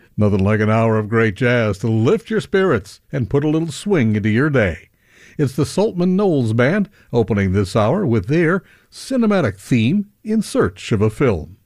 Nothing like an hour of great jazz to lift your spirits and put a little swing into your day. It's the Saltman Knowles Band opening this hour with their cinematic theme, In Search of a Film.